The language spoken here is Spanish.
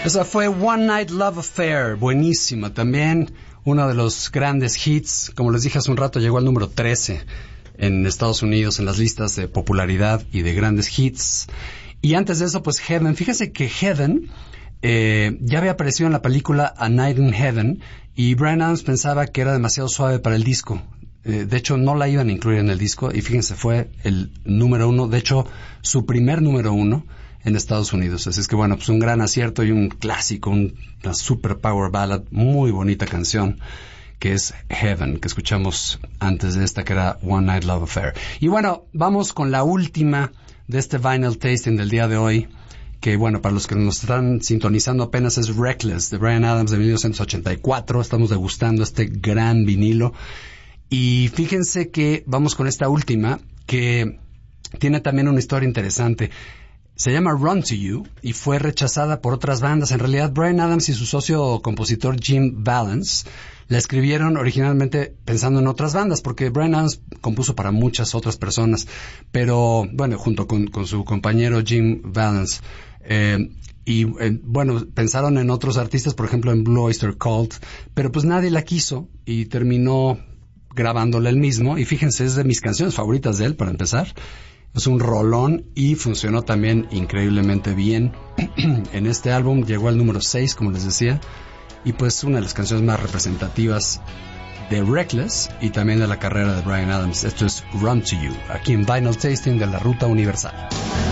Esa fue One Night Love Affair, buenísima también, uno de los grandes hits. Como les dije hace un rato, llegó al número 13 en Estados Unidos en las listas de popularidad y de grandes hits. Y antes de eso, pues Heaven. Fíjese que Heaven ya había aparecido en la película A Night in Heaven y Bryan Adams pensaba que era demasiado suave para el disco. De hecho, no la iban a incluir en el disco y fíjense, fue el número 1, de hecho, su primer número 1 en Estados Unidos. Así es que bueno, pues un gran acierto y un clásico, una super power ballad, muy bonita canción, que es Heaven, que escuchamos antes de esta, que era One Night Love Affair. Y bueno, vamos con la última de este Vinyl Tasting del día de hoy, que bueno, para los que nos están sintonizando apenas, es Reckless, de Bryan Adams, de 1984. Estamos degustando este gran vinilo. Y fíjense que vamos con esta última, que tiene también una historia interesante. Se llama Run to You y fue rechazada por otras bandas. En realidad, Bryan Adams y su socio compositor Jim Vallance la escribieron originalmente pensando en otras bandas, porque Bryan Adams compuso para muchas otras personas, pero bueno, junto con su compañero Jim Vallance. Bueno, pensaron en otros artistas, por ejemplo en Blue Oyster Cult, pero pues nadie la quiso y terminó grabándola él mismo. Y fíjense, es de mis canciones favoritas de él, para empezar. Es un rolón y funcionó también increíblemente bien. En este álbum llegó al número 6, como les decía, y pues una de las canciones más representativas de Reckless y también de la carrera de Bryan Adams. Esto es Run to You, aquí en Vinyl Tasting de la Ruta Universal.